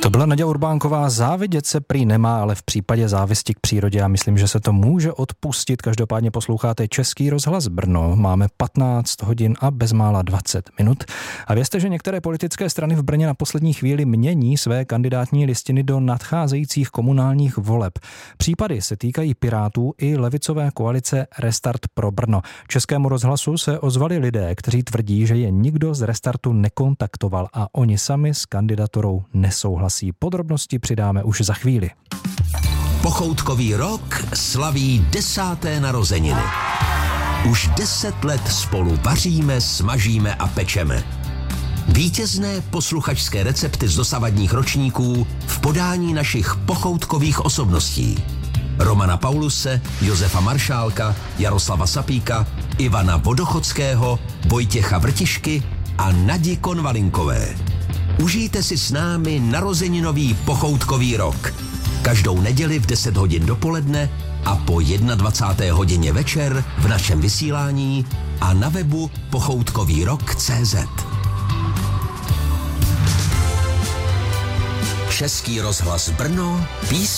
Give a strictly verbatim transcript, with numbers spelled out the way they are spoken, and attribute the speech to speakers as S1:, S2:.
S1: To byla Naďa Urbánková. Závidět se prý nemá, ale v případě závisti k přírodě já myslím, že se to může odpustit. Každopádně posloucháte Český rozhlas Brno. Máme patnáct hodin a bezmála dvacet minut. A vězte, že některé politické strany v Brně na poslední chvíli mění své kandidátní listiny do nadcházejících komunálních voleb. Případy se týkají Pirátů i levicové koalice Restart pro Brno. Českému rozhlasu se ozvali lidé, kteří tvrdí, že je nikdo z Restartu nekontaktoval a oni sami s kandidaturou nesouhlasí. Podrobnosti přidáme už za chvíli.
S2: Pochoutkový rok slaví desáté narozeniny. Už deset let spolu vaříme, smažíme a pečeme. Vítězné posluchačské recepty z dosavadních ročníků v podání našich pochoutkových osobností. Romana Pauluse, Josefa Maršálka, Jaroslava Sapíka, Ivana Vodochodského, Vojtěcha Vrtišky a Nadi Konvalinkové. Užijte si s námi narozeninový pochoutkový rok. Každou neděli v deset hodin dopoledne a po dvacáté jedné hodině večer v našem vysílání a na webu pochoutkový rok tečka cé zet. Český rozhlas Brno, písně